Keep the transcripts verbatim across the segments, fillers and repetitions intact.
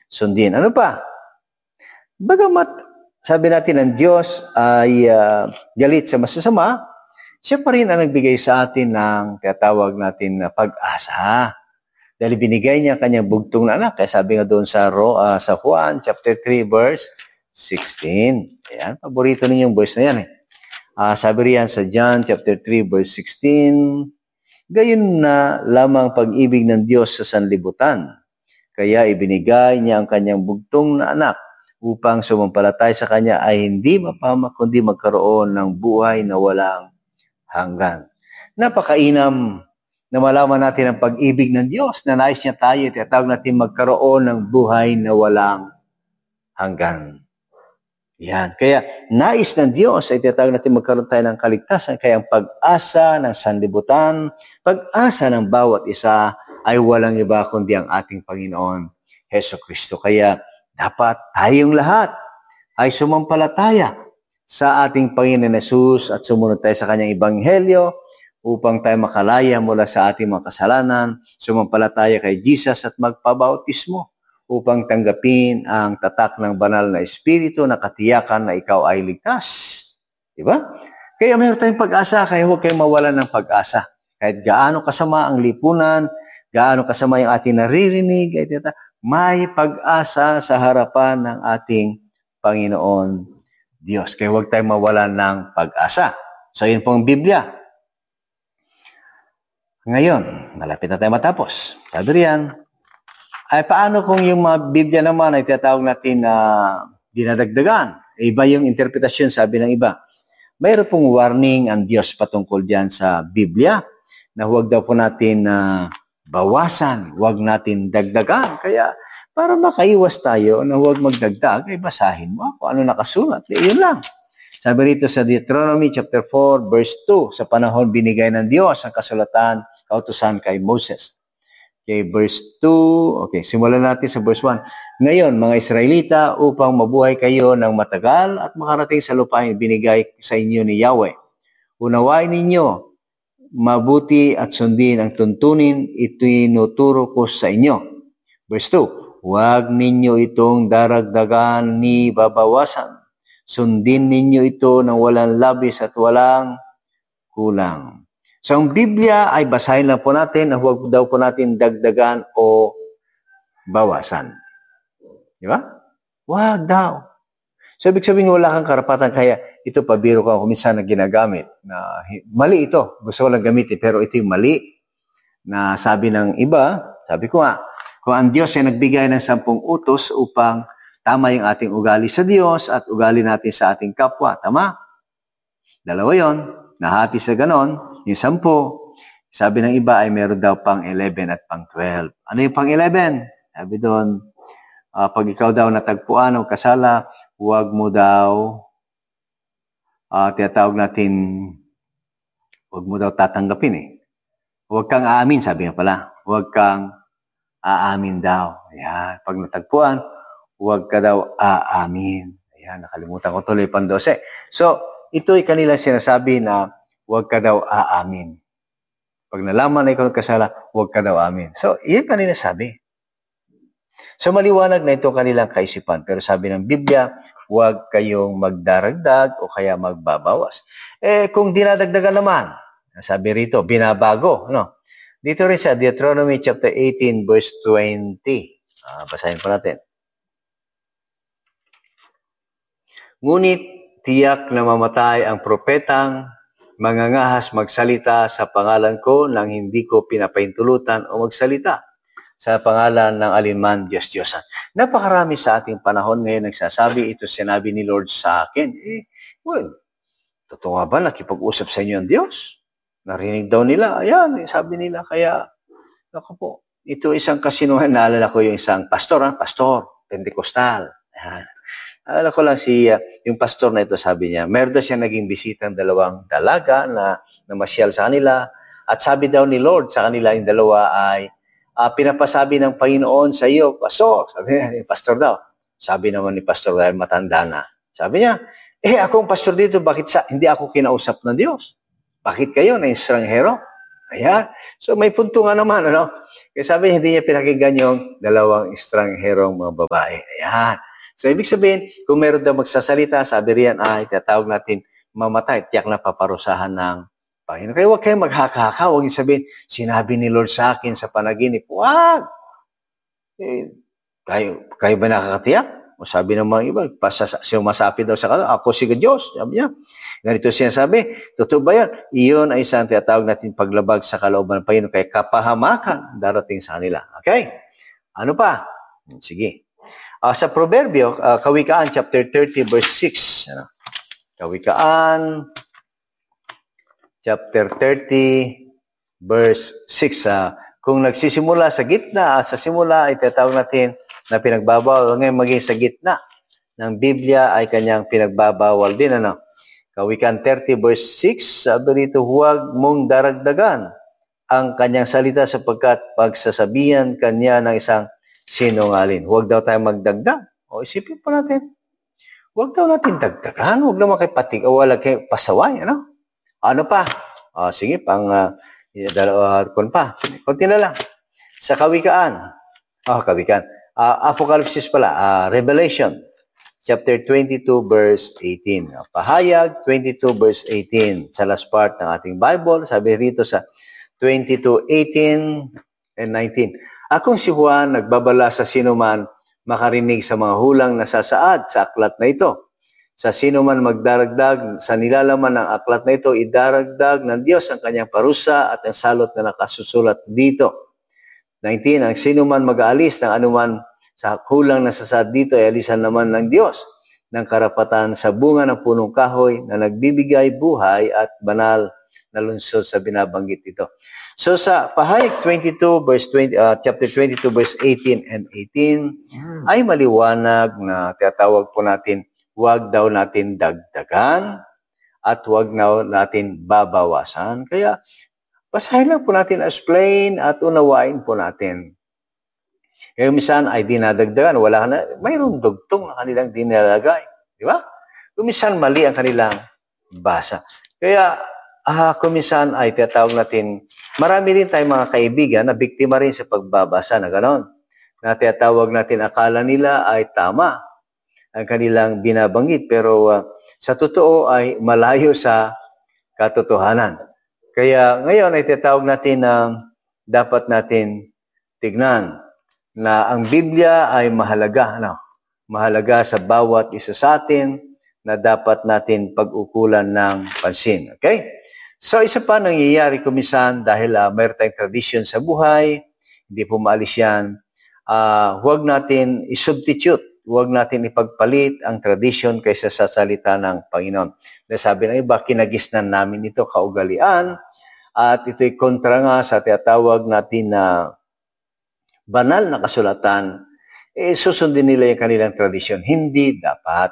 sundin. Ano pa? Bagamat sabi natin ang Diyos ay uh, galit sa masasama, siya pa rin ang nagbigay sa atin ng tinatawag natin na pag-asa. Dahil binigay niya kanyang bugtong na anak. Kaya sabi nga doon sa, uh, sa Juan chapter three verse sixteen. Ayan, paborito ninyong verse na yan eh. Uh, sabi riyan sa John chapter three verse sixteen, gayon na lamang pag-ibig ng Diyos sa sanlibutan. Kaya ibinigay niya ang kanyang bugtong na anak upang sumampalatay sa kanya ay hindi mapahamak kundi magkaroon ng buhay na walang hanggan. Napakainam na malaman natin ang pag-ibig ng Diyos na nais niya tayo, tinatawag natin magkaroon ng buhay na walang hanggan. Yan. Kaya nais ng Diyos ay tinatawag natin magkaroon tayo ng kaligtasan. Kaya ang pag-asa ng sanlibutan, pag-asa ng bawat isa ay walang iba kundi ang ating Panginoon Hesus Kristo. Kaya dapat tayong lahat ay sumampalataya sa ating Panginoon Hesus at sumunod tayo sa kanyang ebanghelyo upang tayo makalaya mula sa ating mga kasalanan, sumampalataya kay Jesus at magpabautismo upang tanggapin ang tatak ng banal na Espiritu na katiyakan na ikaw ay ligtas. Diba? Kaya mayroon tayong pag-asa, kaya huwag kayong mawalan ng pag-asa. Kahit gaano kasama ang lipunan, gaano kasama yung ating naririnig, may pag-asa sa harapan ng ating Panginoon Diyos. Kaya huwag tayong mawalan ng pag-asa. So, yun pong Biblia. Ngayon, malapit na tayo matapos. Sabi riyan, ay paano kung yung mga Biblia naman ay tinatawag natin na uh, dinadagdagan? Iba yung interpretasyon, sabi ng iba. Mayroon pong warning ang Diyos patungkol diyan sa Biblia na huwag daw po natin uh, bawasan, huwag natin dagdagan. Kaya para makaiwas tayo na huwag magdagdag, ay basahin mo kung ano nakasulat. E, yun lang. Sabi rito sa Deuteronomy chapter four verse two, sa panahon binigay ng Diyos ang kasulatan, kautusan kay Moses. Okay, verse two. Okay, simulan natin sa verse one. Ngayon, mga Israelita, upang mabuhay kayo ng matagal at makarating sa lupain binigay sa inyo ni Yahweh. Unawain ninyo mabuti at sundin ang tuntunin itinuturo ko sa inyo. Verse two. Huwag ninyo itong daragdagan ni babawasan. Sundin ninyo ito ng walang labis at walang kulang. So, ang Biblia ay basahin lang po natin na huwag daw po natin dagdagan o bawasan. Di ba? Huwag daw. So, ibig sabihin wala kang karapatan kaya ito pabiro ka kung minsan na ginagamit. Na, mali ito. Gusto ko lang gamitin pero ito yung mali na sabi ng iba, sabi ko nga, kung ang Diyos ay nagbigay ng sampung utos upang tama yung ating ugali sa Diyos at ugali natin sa ating kapwa. Tama? Dalawa yon. Nahati sa ganon. Yung sampo, sabi ng iba ay meron daw pang eleven at pang twelve. Ano yung pang eleven? Sabi doon, uh, pag ikaw daw natagpuan o kasala, huwag mo daw, uh, tinatawag natin, huwag mo daw tatanggapin eh. Huwag kang aamin, sabi nga pala. Huwag kang aamin daw. Ayan. Pag natagpuan, huwag ka daw aamin. Ayan, nakalimutan ko tuloy pang dose. So, ito ay kanilang sinasabi na huwag ka daw aamin. Pag nalaman na ikaw nagkasala, huwag ka daw aamin. So, yun kanila sabi. So, maliwanag na ito kanilang kaisipan. Pero sabi ng Biblia, huwag kayong magdaragdag o kaya magbabawas. Eh, kung dinadagdagan naman, sabi rito, binabago. No? Dito rin sa Deuteronomy chapter eighteen, verse twenty. Ah, basahin po natin. Ngunit, tiyak na mamatay ang propetang mangangahas magsalita sa pangalan ko nang hindi ko pinapahintulutan o magsalita sa pangalan ng alinman Diyos-Diyosan. Napakarami sa ating panahon ngayon nagsasabi, ito sinabi ni Lord sa akin. Eh, well, totoo ba nakipag-usap sa inyo ang Diyos? Narinig daw nila. Ayan, sabi nila. Kaya, ako po, ito isang kasinuhan. Naalala ko yung isang pastor, ha? Pastor, Pentecostal. Ayan. Alala ko lang si, uh, yung pastor na ito, sabi niya, meron daw siya naging bisitang dalawang dalaga na namasyal sa kanila. At sabi daw ni Lord sa kanila, yung dalawa ay, uh, pinapasabi ng Panginoon sa iyo, pastor. Sabi niya, yung pastor daw. Sabi naman ni pastor, dahil matanda na. Sabi niya, eh akong pastor dito, bakit sa, hindi ako kinausap ng Diyos? Bakit kayo na estranghero? Ayan. So may punto nga naman, ano? Kaya sabi, hindi niya pinakinggan yung dalawang estrangherong mga babae. Ayan. So ibig sabihin, kung meron daw magsasalita, sabi riyan ay tatawag natin mamatay, tiyak na paparusahan ng Panginoon. Kaya huwag kayong maghaka-haka, huwag niyo sabihin, sinabi ni Lord sa akin sa panaginip. Wag! Eh, kayo, kayo ba nakakatiyak? O sabi ng mga iba, sumasapi daw sa kanila, ako si Diyos. Sabi niya. Ganito siya sabi, totoo ba yan? Iyon ay isang tinatawag natin paglabag sa kalooban ng Panginoon. Kaya kapahamakan darating sa kanila. Okay? Ano pa? Sige. Uh, sa Proverbio, uh, Kawikaan, chapter thirty, verse six. Ano? Kawikaan, chapter thirty, verse six. Uh, kung nagsisimula sa gitna, sa simula, itatawag natin na pinagbabawal, ngayon maging sa gitna ng Biblia ay kanyang pinagbabawal din. Ano? Kawikaan thirty verse six, sabi rito, huwag mong daragdagan ang kanyang salita sapagkat pagsasabihan kanya ng isang sinungaling. Huwag daw tayo magdagdag. O isipin po natin, huwag daw natin dagdagan. Huwag naman kayo patig o wala kayo pasaway. Ano, ano pa? O, sige, pang uh, dalawa kon pa. Kunti na lang. Sa Kawikaan, oh, Kawikaan, Uh, Apocalypse pala, uh, Revelation, chapter twenty-two, verse eighteen. Uh, Pahayag, twenty-two, verse eighteen. Sa last part ng ating Bible, sabi rito sa twenty-two, eighteen and nineteen. Akong si Juan, nagbabala sa sinuman makarinig sa mga hulang nasasaad sa aklat na ito. Sa sinuman magdaragdag sa nilalaman ng aklat na ito, idaragdag ng Diyos ang kanyang parusa at ang salot na nakasusulat dito. nineteen. Ang sinuman mag-aalis ng anuman sa hulang nasasaad dito ay alisan naman ng Diyos ng karapatan sa bunga ng punong kahoy na nagbibigay buhay at banal na lungsod sa binabanggit ito. So sa Pahayag twenty-two verse twenty, uh, chapter twenty-two verse eighteen and eighteen mm. ay maliwanag na tinatawag po natin, huwag daw natin dagdagan at huwag daw natin babawasan. Kaya basahin lang po natin, explain at unawain po natin. Kaya minsan ay dinadagdagan, wala na, mayroong dugtong na kanilang dinalagay. Di ba? Kumisan mali ang kanilang basa. Kaya ah, kumisan ay tinatawag natin, marami rin tayong mga kaibigan na biktima rin sa pagbabasa na gano'n. Na tinatawag natin, akala nila ay tama ang kanilang binabanggit. Pero uh, sa totoo ay malayo sa katotohanan. Kaya ngayon ay tinatawag natin na uh, dapat natin tignan na ang Biblia ay mahalaga, ano? Mahalaga sa bawat isa sa atin na dapat natin pag-ukulan ng pansin. Okay? So, isa pa nangyayari kumisan dahil uh, mayroon tayong tradisyon sa buhay, hindi po maalis yan, uh, huwag natin isubstitute, huwag natin ipagpalit ang tradisyon kaysa sa salita ng Panginoon. Dahil sabi ng iba, kinagisnan namin ito kaugalian at ito'y kontra nga sa tinatawag natin na uh, banal na kasulatan, eh, susundin nila yung kanilang tradisyon. Hindi dapat.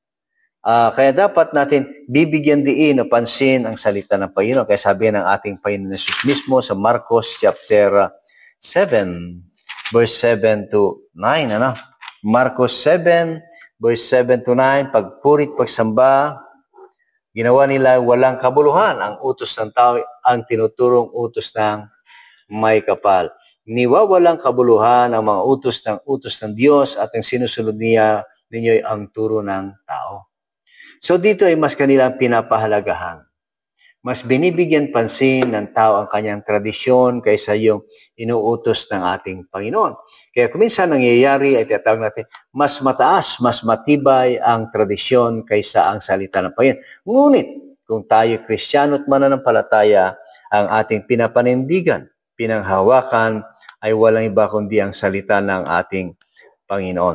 Uh, kaya dapat natin bibigyan diin o pansin ang salita ng Panginoon. Kaya sabi ng ating Panginoon Jesus mismo sa Marcos chapter seven, verse seven to nine. Ano? Marcos seven, verse seven to nine, pagpurit, pagsamba, ginawa nila walang kabuluhan. Ang utos ng tao, ang tinuturong utos ng may kapal. Niwawalang kabuluhan ang mga utos ng utos ng Diyos at ang sinusunod niya ninyo ay ang turo ng tao. So dito ay mas kanilang pinapahalagahan. Mas binibigyan pansin ng tao ang kanyang tradisyon kaysa yung inuutos ng ating Panginoon. Kaya kung minsan nangyayari ay tinatawag natin, mas mataas, mas matibay ang tradisyon kaysa ang salita ng Panginoon. Ngunit kung tayo Kristiyano at mananampalataya, ang ating pinapanindigan, pinanghawakan, ay walang iba kundi ang salita ng ating Panginoon.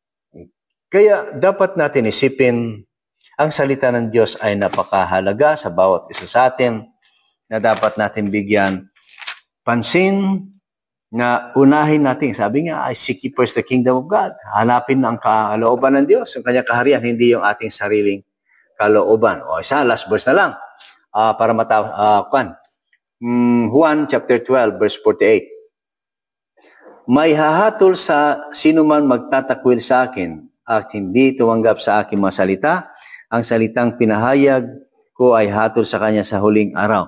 Kaya dapat natin isipin, ang salita ng Diyos ay napakahalaga sa bawat isa sa atin na dapat natin bigyan pansin na unahin natin. Sabi nga, I seek ye first the kingdom of God. Hanapin ang kalooban ng Diyos, ang kanyang kaharian, hindi yung ating sariling kalooban. O isa, last verse na lang uh, para mataw, uh, kan. Mm, Juan chapter twelve, verse forty-eight. May hahatol sa sino man magtatakwil sa akin at hindi tumanggap sa aking mga salita, ang salitang pinahayag ko ay hatol sa kanya sa huling araw.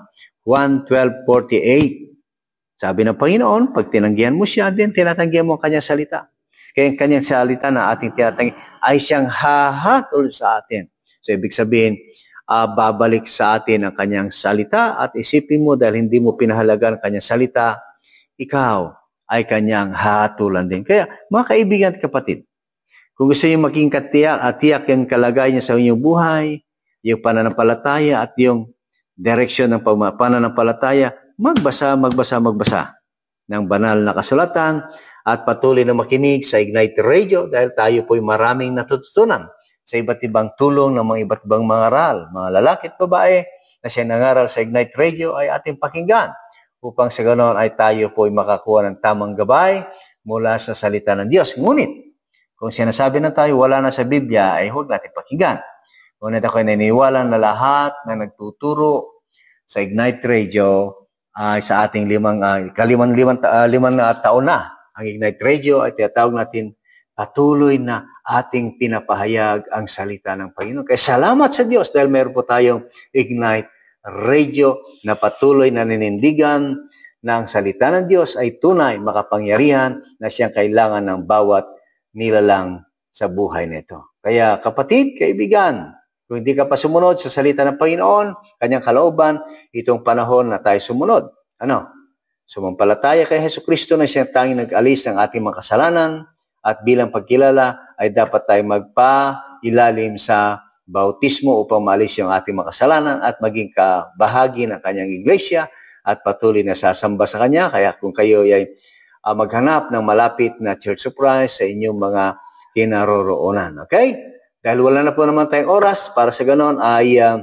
one twelve forty-eight. Sabi ng Panginoon, pag tinanggihan mo siya, din tinatanggihan mo ang kanyang salita. Kaya ang kanyang salita na ating tinatanggihan ay siyang hahatol sa atin. So, ibig sabihin, uh, babalik sa atin ang kanyang salita at isipin mo dahil hindi mo pinahalagan ang kanyang salita, ikaw ay kanyang hahatulan din. Kaya, mga kaibigan at kapatid, kung gusto niyo maging katiyak at tiyak yung kalagayan niya sa inyong buhay, yung pananampalataya at yung direksyon ng pananampalataya, magbasa, magbasa, magbasa ng banal na kasulatan at patuloy na makinig sa Ignite Radio dahil tayo po'y maraming natututunan sa iba't ibang tulong ng mga iba't ibang mga aral. Mga lalaki at babae na siya nangaral sa Ignite Radio ay ating pakinggan upang sa ganoon ay tayo po'y makakuha ng tamang gabay mula sa salita ng Diyos. Ngunit, kung sinasabi na tayo wala na sa Biblia, ay huwag natin pakinggan. Ngunit ako'y naniniwala na lahat na nagtuturo sa Ignite Radio ay sa ating limang, uh, kalimang limang, uh, limang uh, taon na. Ang Ignite Radio ay tinatawag natin patuloy na ating pinapahayag ang salita ng Panginoon. Kaya salamat sa Diyos dahil meron po tayong Ignite Radio na patuloy na ninindigan na ang salita ng Diyos ay tunay, makapangyarihan na siyang kailangan ng bawat nilalang sa buhay nito. Kaya kapatid, kaibigan, kung hindi ka pa sumunod sa salita ng Panginoon, kanyang kalooban, itong panahon na tayo sumunod. Ano? Sumampalataya kay Jesucristo na siyang tanging nag-alis ng ating mga kasalanan at bilang pagkilala ay dapat tayo magpa-ilalim sa bautismo upang maalis yung ating mga kasalanan at maging kabahagi ng kanyang iglesia at patuloy na sasamba sa kanya. Kaya kung kayo ay Uh, maghanap ng malapit na Church of Christ sa inyong mga kinaroroonan. Okay? Dahil wala na po naman tayong oras, para sa ganon ay uh,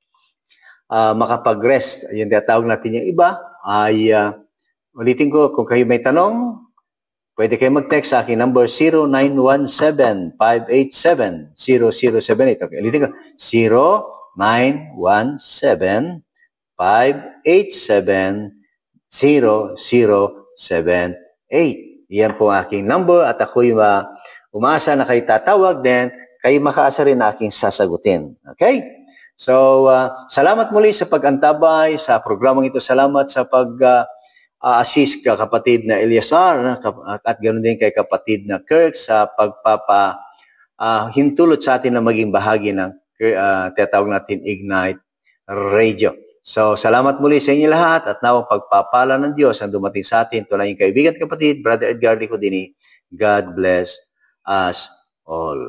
uh, makapag-rest. Yung tinatawag natin yung iba, ay uh, ulitin ko, kung kayo may tanong, pwede kayo mag-text sa akin, number zero nine one seven, five eight seven, zero zero seven eight. Okay, ulitin ko, zero nine one seven, five eight seven, zero zero seven eight. Yan po ang aking number at ako'y uh, umasa na kayo tatawag din, kayo makaasa rin na aking sasagutin. Okay? So, uh, salamat muli sa pag-antabay sa programang ito. Salamat sa pag-assist uh, ka kapatid na Eliasar na, at ganoon din kay kapatid na Kirk sa pagpapa uh, hintulot sa atin na maging bahagi ng uh, tinatawag natin Ignite Radio. So, salamat muli sa inyo lahat at nawang pagpapala ng Diyos ang dumating sa atin. Tulad yung kaibigan at kapatid, Brother Edgar Licodini. God bless us all.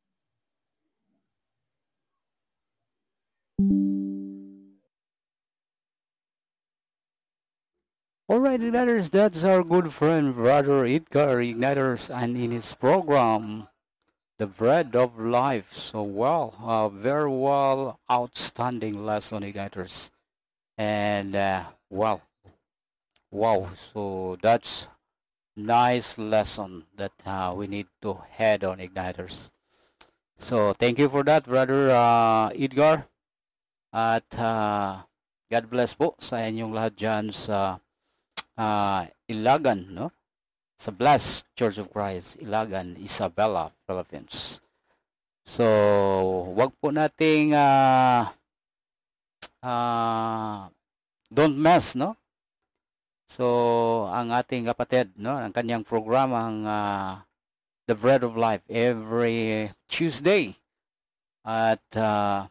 Alright, Igniters, that's our good friend, Brother Edgar Igniters, and in his program, The Bread of Life. So, well, uh, very well, outstanding lesson, Igniters. And, uh, well, wow, so that's nice lesson that uh, we need to head on, Igniters. So, thank you for that, Brother uh, Edgar. At uh, God bless po sa inyong lahat dyan sa uh, Ilagan, no? Sa Blessed Church of Christ, Ilagan, Isabela, Philippines. So, wag po nating uh, uh, don't mess, no? So, ang ating kapatid, no? Ang kanyang programa, ang uh, The Bread of Life, every Tuesday at uh,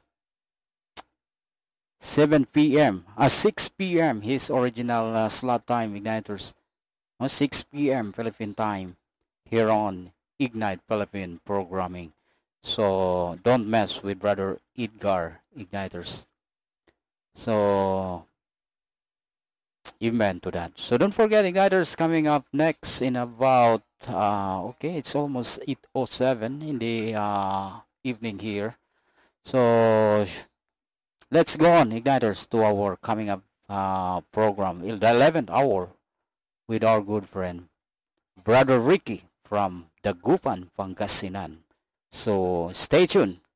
seven p.m. Uh, six p.m. his original uh, slot time, Igniters. No, six p.m. Philippine time here on Ignite Philippine Programming. So, don't mess with Brother Edgar, Igniters. So, amen to that. So, don't forget, Igniters coming up next in about, uh, okay, it's almost eight oh seven in the uh, evening here. So, let's go on, Igniters, to our coming up uh, program, the eleventh hour with our good friend, Brother Ricky from Dagupan, Pangasinan. So, stay tuned.